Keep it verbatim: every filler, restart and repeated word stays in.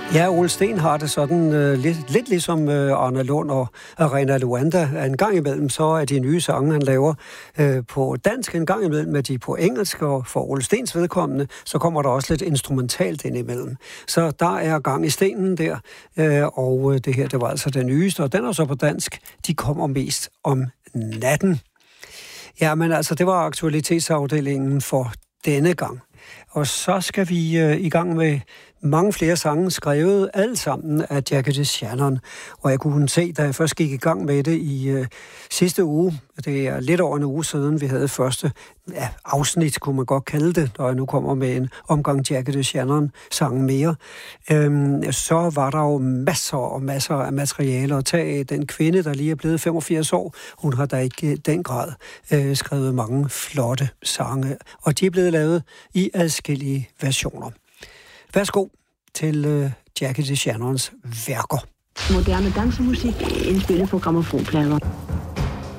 Ja, Ole Steen har det sådan øh, lidt, lidt ligesom øh, Arne Lund og Arena Luanda. En gang imellem så er de nye sange, han laver øh, på dansk, en gang imellem er de på engelsk, og for Ole Stens vedkommende, så kommer der også lidt instrumentalt ind imellem. Så der er gang i stenen der, øh, og øh, det her, det var altså den nyeste, og den er så på dansk. De kommer mest om natten. Ja, men altså, det var aktualitetsafdelingen for denne gang. Og så skal vi øh, i gang med mange flere sange, skrevet alle sammen af Jackie DeShannon. Og jeg kunne se, da jeg først gik i gang med det i øh, sidste uge, det er lidt over en uge siden, vi havde første ja, afsnit, kunne man godt kalde det, når jeg nu kommer med en omgang Jackie DeShannon sang mere, øhm, så var der jo masser og masser af materiale at tage af. Den kvinde, der lige er blevet femogfirs år, hun har da ikke i den grad øh, skrevet mange flotte sange, og de er blevet lavet i adskillige versioner. Værsgo til øh, Jackie DeShannons værker. Moderne dansemusik indspillet på grammofonplader.